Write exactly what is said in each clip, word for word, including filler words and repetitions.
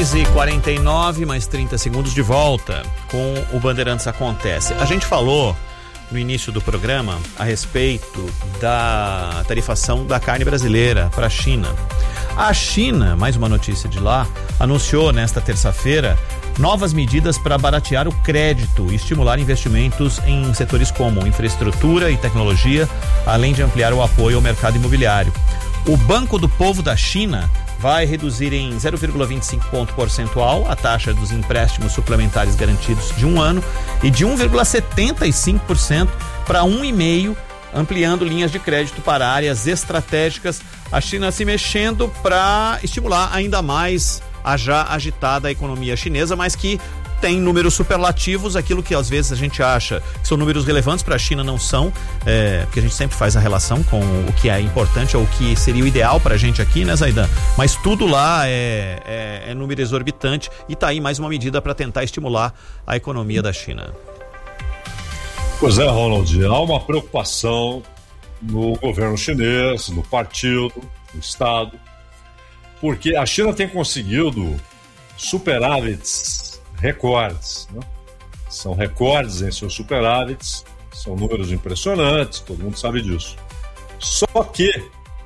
três e quarenta e nove, mais trinta segundos de volta com o Bandeirantes Acontece. A gente falou no início do programa a respeito da tarifação da carne brasileira para a China. A China, mais uma notícia de lá, anunciou nesta terça-feira novas medidas para baratear o crédito e estimular investimentos em setores como infraestrutura e tecnologia, além de ampliar o apoio ao mercado imobiliário. O Banco do Povo da China vai reduzir em zero vírgula vinte e cinco ponto percentual a taxa dos empréstimos suplementares garantidos de um ano e de um vírgula setenta e cinco por cento para um vírgula cinco por cento, ampliando linhas de crédito para áreas estratégicas. A China se mexendo para estimular ainda mais a já agitada economia chinesa, mas que tem números superlativos. Aquilo que às vezes a gente acha que são números relevantes para a China não são, é, porque a gente sempre faz a relação com o que é importante ou o que seria o ideal para a gente aqui, né, Zaidan? Mas tudo lá é, é, é número exorbitante e tá aí mais uma medida para tentar estimular a economia da China. Pois é, Ronald, há uma preocupação no governo chinês, no partido, no Estado, porque a China tem conseguido superávites recordes, né? São recordes em seus superávites, são números impressionantes, todo mundo sabe disso. Só que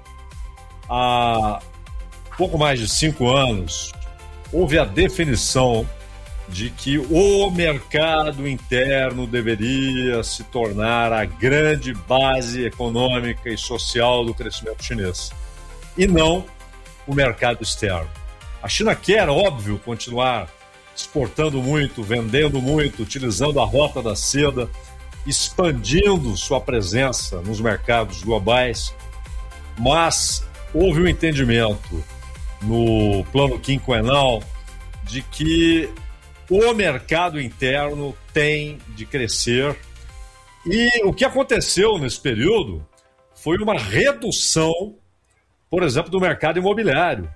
há pouco mais de cinco anos houve a definição de que o mercado interno deveria se tornar a grande base econômica e social do crescimento chinês, e não o mercado externo. A China quer, óbvio, continuar exportando muito, vendendo muito, utilizando a rota da seda, expandindo sua presença nos mercados globais, mas houve um entendimento no plano quinquenal de que o mercado interno tem de crescer, e o que aconteceu nesse período foi uma redução, por exemplo, do mercado imobiliário.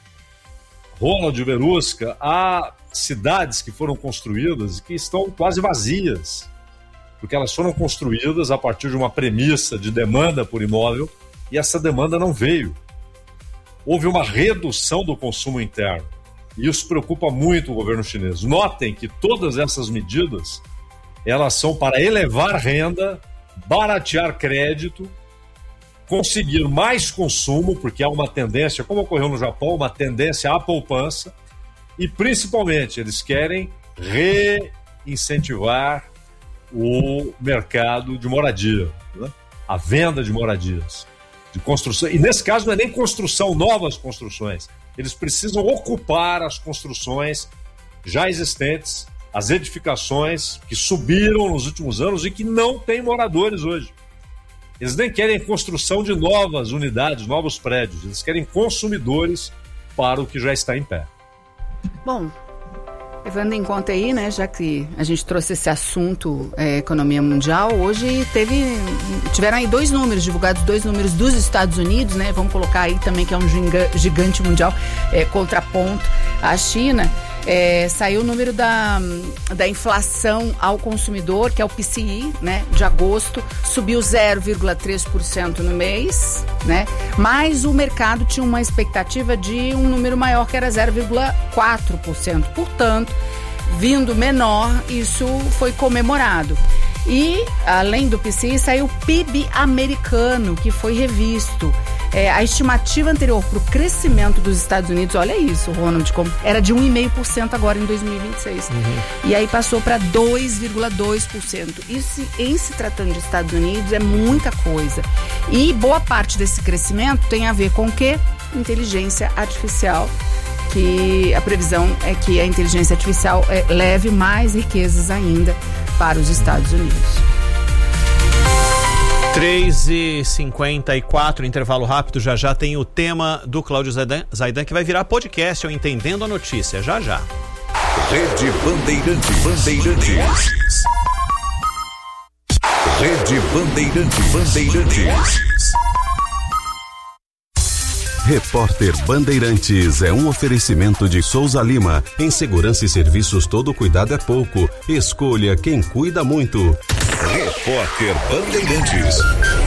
Ronald Verusca, há cidades que foram construídas e que estão quase vazias, porque elas foram construídas a partir de uma premissa de demanda por imóvel e essa demanda não veio. Houve uma redução do consumo interno. E isso preocupa muito o governo chinês. Notem que todas essas medidas, elas são para elevar renda, baratear crédito, conseguir mais consumo, porque há uma tendência, como ocorreu no Japão, uma tendência à poupança, e principalmente eles querem reincentivar o mercado de moradia, né? A venda de moradias, de construção. E nesse caso não é nem construção, novas construções. Eles precisam ocupar as construções já existentes, as edificações que subiram nos últimos anos e que não têm moradores hoje. Eles nem querem construção de novas unidades, novos prédios. Eles querem consumidores para o que já está em pé. Bom, levando em conta aí, né, já que a gente trouxe esse assunto, é, economia mundial, hoje teve, tiveram aí dois números, divulgados dois números dos Estados Unidos, né, vamos colocar aí também que é um gigante mundial, é, contraponto à China. É, saiu o número da, da inflação ao consumidor, que é o P C I, né, de agosto, subiu zero vírgula três por cento no mês, né, mas o mercado tinha uma expectativa de um número maior, que era zero vírgula quatro por cento. Portanto, vindo menor, isso foi comemorado. E, além do P C I, saiu o P I B americano, que foi revisto. É, a estimativa anterior para o crescimento dos Estados Unidos, olha isso, Ronald, como era de um vírgula cinco por cento agora em dois mil e vinte e seis. Uhum. E aí passou para dois vírgula dois por cento. Isso, em se tratando de Estados Unidos, é muita coisa. E boa parte desse crescimento tem a ver com o quê? Inteligência artificial. Que a previsão é que a inteligência artificial é, leve mais riquezas ainda para os Estados Unidos. três e cinquenta e quatro, intervalo rápido, já já tem o tema do Cláudio Zaidan, Zaidan, que vai virar podcast, eu Entendendo a Notícia, já já. Rede Bandeirantes. Bandeirantes. Rede Bandeirantes. Bandeirantes. Repórter Bandeirantes é um oferecimento de Souza Lima. Em segurança e serviços, todo cuidado é pouco. Escolha quem cuida muito. Repórter Bandeirantes.